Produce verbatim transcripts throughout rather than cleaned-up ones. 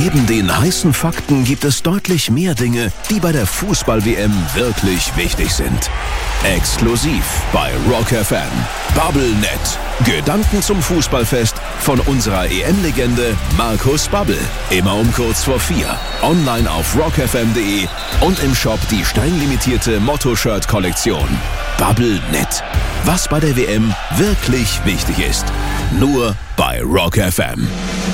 Neben den heißen Fakten gibt es deutlich mehr Dinge, die bei der Fußball-W M wirklich wichtig sind. Exklusiv bei Rock F M. Bubblenet. Gedanken zum Fußballfest von unserer E M-Legende Markus Babbel. Immer um kurz vor vier. Online auf rock f m punkt d e und im Shop die streng Motto-Shirt-Kollektion. Bubblenet. Was bei der W M wirklich wichtig ist. Nur bei Rock F M.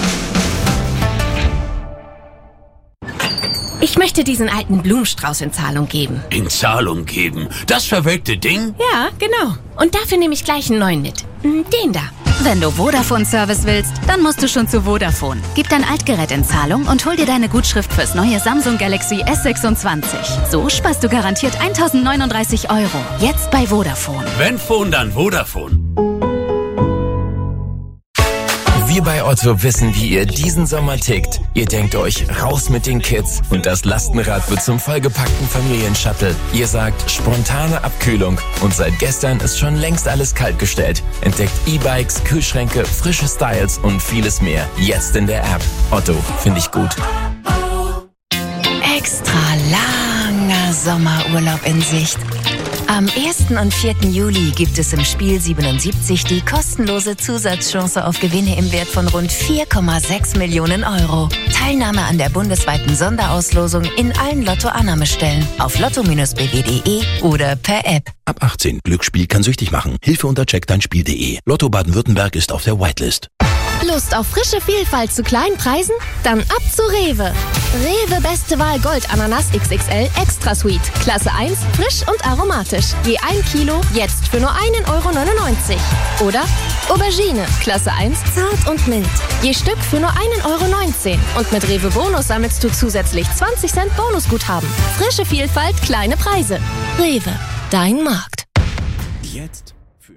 Ich möchte diesen alten Blumenstrauß in Zahlung geben. In Zahlung geben? Das verwelkte Ding? Ja, genau. Und dafür nehme ich gleich einen neuen mit. Den da. Wenn du Vodafone-Service willst, dann musst du schon zu Vodafone. Gib dein Altgerät in Zahlung und hol dir deine Gutschrift fürs neue Samsung Galaxy S sechsundzwanzig. So sparst du garantiert eintausendneununddreißig Euro. Jetzt bei Vodafone. Wenn Phone, dann Vodafone. Wir bei Otto wissen, wie ihr diesen Sommer tickt. Ihr denkt euch, raus mit den Kids und das Lastenrad wird zum vollgepackten Familienshuttle. Ihr sagt, spontane Abkühlung und seit gestern ist schon längst alles kaltgestellt. Entdeckt E-Bikes, Kühlschränke, frische Styles und vieles mehr. Jetzt in der App. Otto, finde ich gut. Extra langer Sommerurlaub in Sicht. Am ersten und vierten Juli gibt es im Spiel siebenundsiebzig die kostenlose Zusatzchance auf Gewinne im Wert von rund vier Komma sechs Millionen Euro. Teilnahme an der bundesweiten Sonderauslosung in allen Lotto-Annahmestellen auf lotto Bindestrich b w punkt d e oder per App. Ab achtzehn. Glücksspiel kann süchtig machen. Hilfe unter check dein spiel punkt d e. Lotto Baden-Württemberg ist auf der Whitelist. Lust auf frische Vielfalt zu kleinen Preisen? Dann ab zu Rewe. Rewe Beste Wahl Gold Ananas X X L Extra Sweet. Klasse eins, frisch und aromatisch. Je ein Kilo, jetzt für nur einen Euro neunundneunzig. Oder Aubergine, Klasse eins, zart und mild. Je Stück für nur einen Euro neunzehn. Und mit Rewe Bonus sammelst du zusätzlich zwanzig Cent Bonusguthaben. Frische Vielfalt, kleine Preise. Rewe, dein Markt. Jetzt für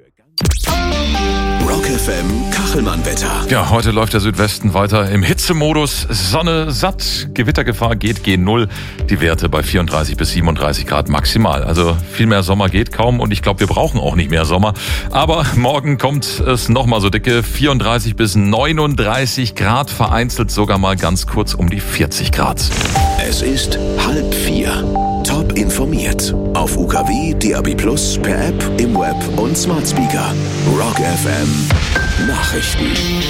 Rock F M Kachelmann-Wetter. Ja, heute läuft der Südwesten weiter im Hitzemodus. Sonne satt, Gewittergefahr geht G null. Die Werte bei vierunddreißig bis siebenunddreißig Grad maximal. Also viel mehr Sommer geht kaum und ich glaube, wir brauchen auch nicht mehr Sommer. Aber morgen kommt es nochmal so dicke vierunddreißig bis neununddreißig Grad, vereinzelt sogar mal ganz kurz um die vierzig Grad. Es ist halb vier. Top informiert. Auf U K W, D A B plus, per App, im Web und Smart Speaker. Rock F M Nachrichten.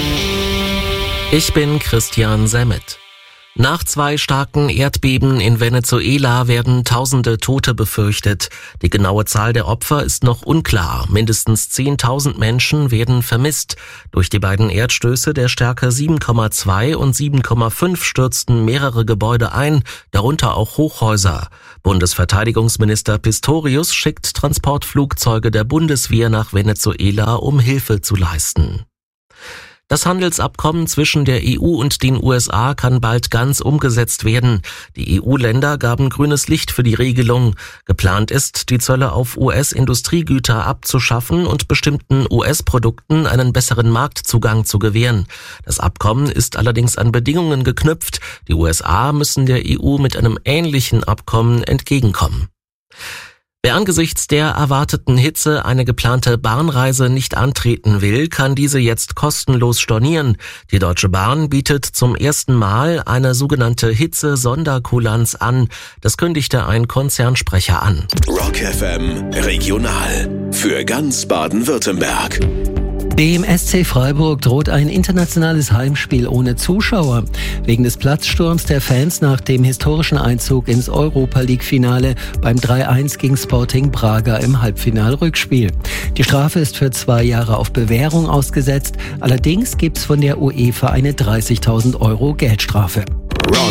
Ich bin Christian Semmet. Nach zwei starken Erdbeben in Venezuela werden tausende Tote befürchtet. Die genaue Zahl der Opfer ist noch unklar. Mindestens zehntausend Menschen werden vermisst. Durch die beiden Erdstöße der Stärke sieben Komma zwei und sieben Komma fünf stürzten mehrere Gebäude ein, darunter auch Hochhäuser. Bundesverteidigungsminister Pistorius schickt Transportflugzeuge der Bundeswehr nach Venezuela, um Hilfe zu leisten. Das Handelsabkommen zwischen der E U und den U S A kann bald ganz umgesetzt werden. Die E U-Länder gaben grünes Licht für die Regelung. Geplant ist, die Zölle auf U S-Industriegüter abzuschaffen und bestimmten U S-Produkten einen besseren Marktzugang zu gewähren. Das Abkommen ist allerdings an Bedingungen geknüpft. Die U S A müssen der E U mit einem ähnlichen Abkommen entgegenkommen. Wer angesichts der erwarteten Hitze eine geplante Bahnreise nicht antreten will, kann diese jetzt kostenlos stornieren. Die Deutsche Bahn bietet zum ersten Mal eine sogenannte Hitze-Sonderkulanz an. Das kündigte ein Konzernsprecher an. Rock F M Regional für ganz Baden-Württemberg. Dem S C Freiburg droht ein internationales Heimspiel ohne Zuschauer. Wegen des Platzsturms der Fans nach dem historischen Einzug ins Europa-League-Finale beim drei eins gegen Sporting Braga im Halbfinal-Rückspiel. Die Strafe ist für zwei Jahre auf Bewährung ausgesetzt. Allerdings gibt's von der UEFA eine dreißigtausend Euro Geldstrafe.